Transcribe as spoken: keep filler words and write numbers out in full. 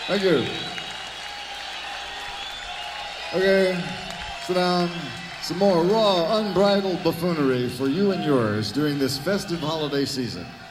Thank you. Okay, sit down. Some more raw, unbridled buffoonery for you and yours during this festive holiday season.